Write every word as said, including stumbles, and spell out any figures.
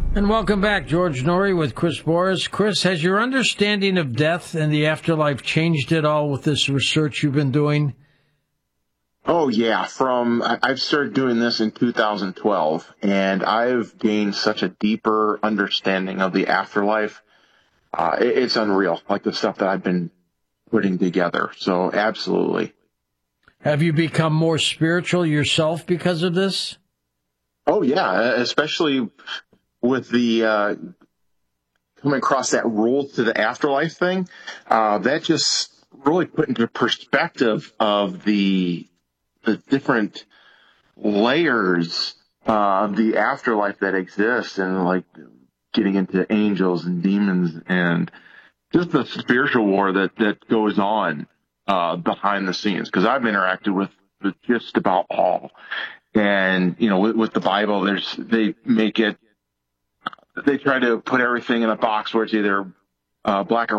And welcome back, George Noory with Chris Boris. Chris, has your understanding of death and the afterlife changed at all with this research you've been doing? Oh, yeah. From I've started doing this in two thousand twelve, and I've gained such a deeper understanding of the afterlife. Uh, it, it's unreal, like the stuff that I've been putting together. So, absolutely. Have you become more spiritual yourself because of this? Oh, yeah, especially with the uh, coming across that rule to the afterlife thing. Uh, that just really put into perspective of the the different layers uh, of the afterlife that exists, and like getting into angels and demons and just the spiritual war that, that goes on uh, behind the scenes. Because I've interacted with, with just about all. And, you know, with, with the Bible, there's they make it, they try to put everything in a box where it's either uh, black or